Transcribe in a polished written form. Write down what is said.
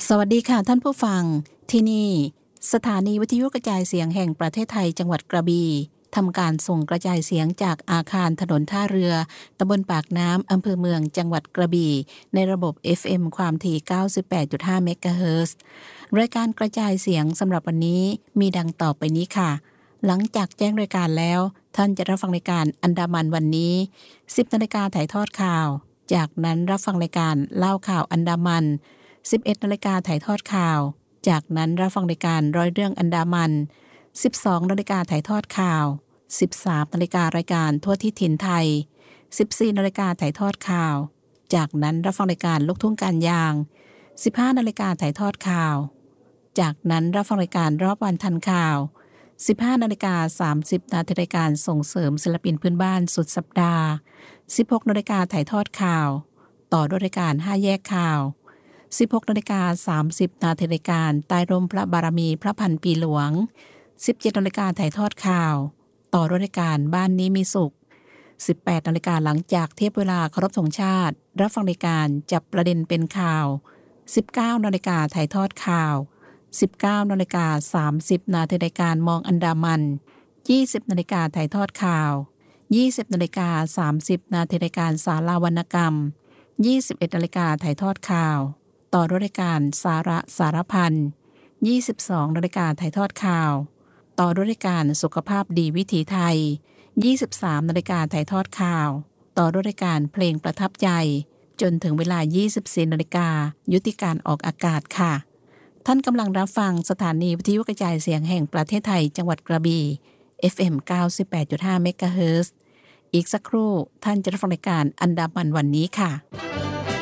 สวัสดีค่ะท่านผู้ฟังที่นี่สถานีวิทยุกระจายเสียงแห่งประเทศไทยจังหวัดกระบี่ทำการส่งกระจายเสียงจากอาคารถนนท่าเรือตำบลปากน้ำอำเภอเมืองจังหวัดกระบี่ในระบบ FM ความถี่ 98.5 เมกะเฮิรตซ์ รายการกระจายเสียงสำหรับวันนี้มีดังต่อไปนี้ค่ะหลังจากแจ้งรายการแล้วท่านจะรับฟังรายการอันดามันวันนี้ 10 นาฬิกาถ่ายทอดข่าวจากนั้นรับฟังรายการเล่าข่าวอันดามัน11 นาฬิกาถ่ายทอดข่าวจากนั้นรับฟังรายการร้อยเรื่องอันดามัน12 นาฬิกาถ่ายทอดข่าว13 นาฬิการายการทั่วทิศถิ่นไทย14 นาฬิกาถ่ายทอดข่าวจากนั้นรับฟังรายการลูกทุ่งการยาง15 นาฬิกาถ่ายทอดข่าวจากนั้นรับฟังรายการรอบวันทันข่าว15 นาฬิกา30 นาทีรายการส่งเสริมศิลปินพื้นบ้านสุดสัปดาห์16 นาฬิกาถ่ายทอดข่าวต่อด้วยรายการ5แยกข่าว16 นาฬิกา30 นาทีรายการใต้ร่มพระบารมีพระพันปีหลวง17 นาฬิกาถ่ายทอดข่าวต่อด้วยรายการบ้านนี้มีสุข18 นาฬิกาหลังจากเทียบเวลาเคารพธงชาติรับฟังรายการจับประเด็นเป็นข่าว19 นาฬิกาถ่ายทอดข่าว19 นาฬิกา30 นาทีรายการมองอันดามัน20 นาฬิกาถ่ายทอดข่าว20 นาฬิกา30 นาทีรายการสาราวรรณกรรม21 นาฬิกาถ่ายทอดข่าวต่อด้วยรายการสาระสารพัน22 นาฬิกาถ่ายทอดข่าวต่อด้วยรายการสุขภาพดีวิถีไทย23 นาฬิกาถ่ายทอดข่าวต่อด้วยรายการเพลงประทับใจจนถึงเวลา24 นาฬิกายุติการออกอากาศค่ะท่านกำลังรับฟังสถานีวิทยุกระจายเสียงแห่งประเทศไทยจังหวัดกระบี่ FM 98.5 เมกะเฮิรตซ์อีกสักครู่ท่านจะรับฟังรายการอันดามันวันนี้ค่ะ